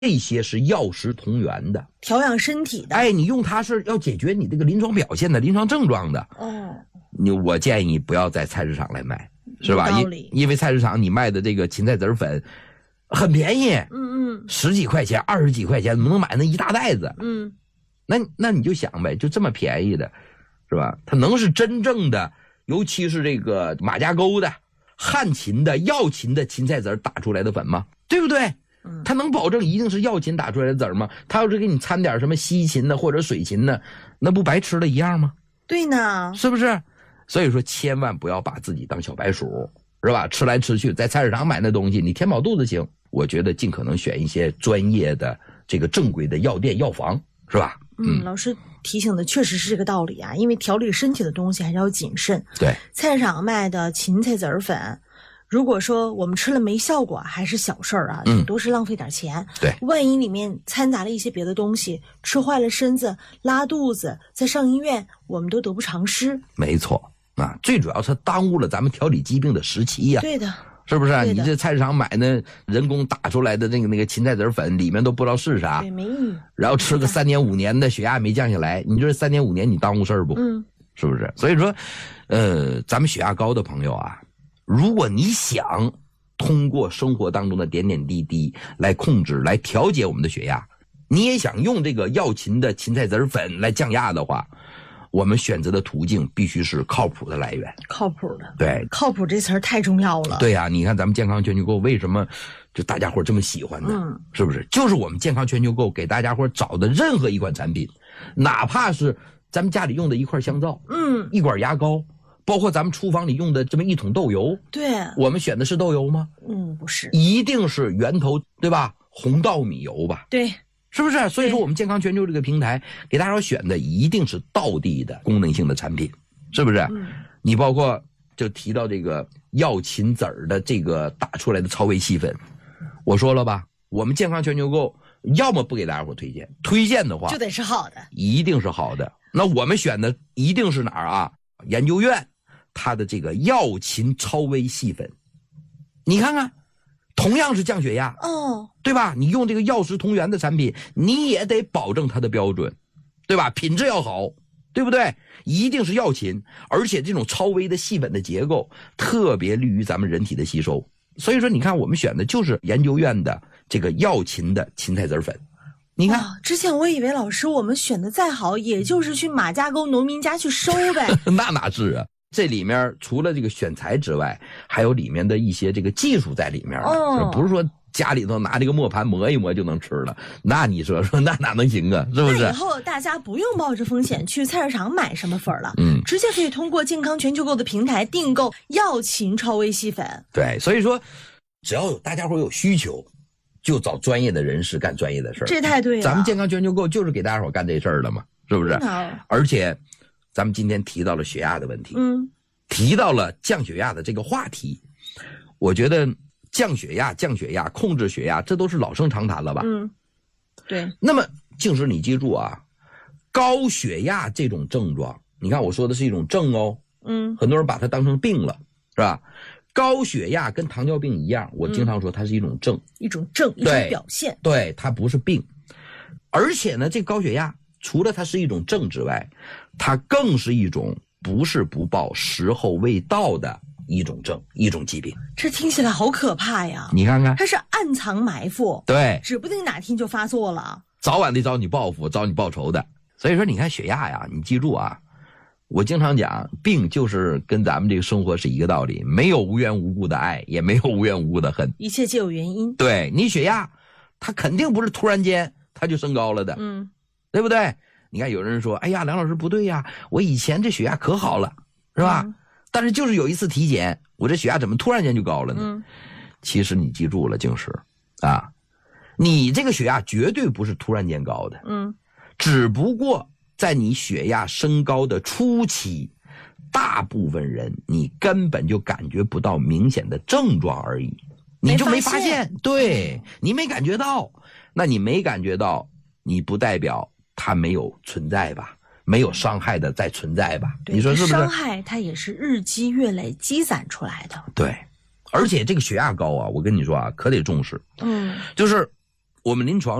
这些是药食同源的， 调养身体的。 哎，你用它是要解决你这个临床表现的、临床症状的。我建议不要在菜市场来卖，是吧？因为菜市场你卖的这个芹菜籽粉很便宜，10几块钱、20几块钱，怎么能买那一大袋子？那你就想呗，就这么便宜的，是吧？它能是真正的，尤其是这个马家沟的、汉芹的、药芹的芹菜籽打出来的粉吗？对不对？它能保证一定是药芹打出来的籽吗？它要是给你掺点什么西芹的或者水芹的，那不白吃了一样吗？ 对呢， 是不是？所以说千万不要把自己当小白鼠，是吧？吃来吃去，在菜市场买那东西，你填饱肚子行。我觉得尽可能选一些专业的这个正规的药店药房，是吧？ 老师提醒的确实是这个道理啊，因为调理身体的东西还是要谨慎。 对， 菜市场卖的芹菜籽粉，如果说我们吃了没效果，还是小事儿啊，顶多是浪费点钱。 对， 万一里面掺杂了一些别的东西，吃坏了身子，拉肚子，再上医院，我们都得不偿失。 没错啊，最主要是耽误了咱们调理疾病的时期呀。 对的。 是不是？你这菜市场买的人工打出来的那个芹菜籽粉，里面都不知道是啥， 对，没意义。 然后吃个3年5年的，血压没降下来，你这3年5年你耽误事儿不？是不是？所以说，咱们血压高的朋友啊，如果你想通过生活当中的点点滴滴来控制、来调节我们的血压，你也想用这个药芹的芹菜籽粉来降压的话，我们选择的途径必须是靠谱的来源。 靠谱的。 对， 靠谱这词儿太重要了。 对呀，你看咱们健康全球购为什么就大家伙这么喜欢呢？是不是？就是我们健康全球购给大家伙找的任何一款产品，哪怕是咱们家里用的一块香皂，一管牙膏，包括咱们厨房里用的这么一桶豆油， 对， 我们选的是豆油吗？ 不是， 一定是源头，对吧？红稻米油吧？ 对。 是不是？所以说我们健康全球这个平台给大家选的一定是道地的功能性的产品，是不是？你包括就提到这个药芹籽的这个打出来的超微细粉，我说了吧，我们健康全球购要么不给大家伙推荐，推荐的话就得是好的， 一定是好的。那我们选的一定是哪儿啊？研究院它的这个药芹超微细粉，你看看。同样是降血压，对吧？你用这个药食同源的产品，你也得保证它的标准，对吧？品质要好，对不对？一定是药芹，而且这种超微的细粉的结构特别利于咱们人体的吸收。所以说，你看我们选的就是研究院的这个药芹的芹菜籽粉。你看， 之前我以为老师我们选的再好，也就是去马家沟农民家去收呗。 那哪是啊？这里面除了这个选材之外，还有里面的一些这个技术在里面，不是说家里头拿这个磨盘磨一磨就能吃了，那你说那哪能行啊？是不是？ 那以后大家不用冒着风险去菜市场买什么粉了，直接可以通过健康全球购的平台订购药芹超微细粉。 对，所以说只要大家伙有需求，就找专业的人士干专业的事儿。 这太对了， 咱们健康全球购就是给大家伙干这事儿了嘛，是不是？而且咱们今天提到了血压的问题，提到了降血压的这个话题，我觉得降血压、控制血压，这都是老生常谈了吧？ 对。 那么静时你记住啊，高血压这种症状，你看我说的是一种症哦，很多人把它当成病了，是吧？高血压跟糖尿病一样，我经常说它是一种症， 一种表现， 对，它不是病。而且呢，这高血压除了它是一种症之外，它更是一种不是不报时候未到的一种症，一种疾病。 这听起来好可怕呀！ 你看看， 它是暗藏埋伏， 对， 指不定哪天就发作了， 早晚得找你报复，找你报仇的。所以说你看血压呀，你记住啊，我经常讲，病就是跟咱们这个生活是一个道理，没有无缘无故的爱，也没有无缘无故的恨， 一切皆有原因。 对，你血压它肯定不是突然间它就升高了的，对不对？你看有人说，哎呀，梁老师不对呀，我以前这血压可好了，是吧？但是就是有一次体检，我这血压怎么突然间就高了呢？其实你记住了，静时啊，你这个血压绝对不是突然间高的，只不过在你血压升高的初期，大部分人你根本就感觉不到明显的症状而已，你就没发现，对，你没感觉到，那你没感觉到，你不代表它没有存在吧？没有伤害的在存在吧？你说是不是？ 伤害它也是日积月累积攒出来的。 对，而且这个血压高啊，我跟你说啊，可得重视。就是我们临床